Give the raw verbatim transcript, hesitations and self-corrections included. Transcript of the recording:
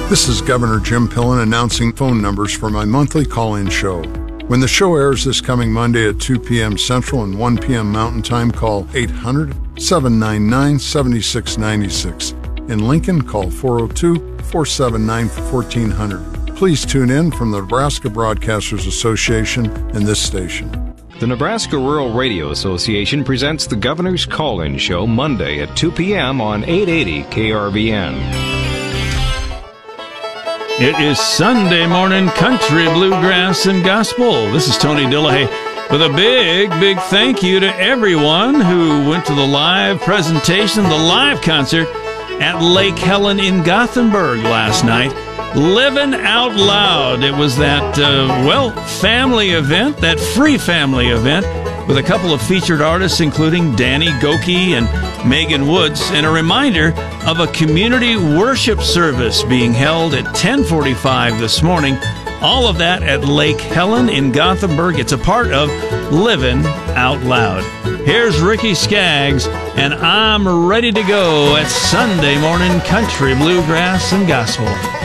This is Governor Jim Pillen announcing phone numbers for my monthly call-in show. When the show airs this coming Monday at two p.m. Central and one p.m. Mountain Time, call eight hundred, seven nine nine, seven six nine six. In Lincoln, call four oh two, four seven nine, one four zero zero. Please tune in from the Nebraska Broadcasters Association and this station. The Nebraska Rural Radio Association presents the Governor's Call-In Show Monday at two p.m. on eight eighty K R V N. It is Sunday morning country, bluegrass, and gospel. This is Tony Dillahay with a big, big thank you to everyone who went to the live presentation, the live concert at Lake Helen in Gothenburg last night. Living Out Loud. It was that, uh, well, family event, that free family event with a couple of featured artists, including Danny Gokey and Megan Woods, and a reminder of a community worship service being held at ten forty-five this morning. All of that at Lake Helen in Gothenburg. It's a part of Living Out Loud. Here's Ricky Skaggs, and I'm ready to go at Sunday morning country, bluegrass, and gospel.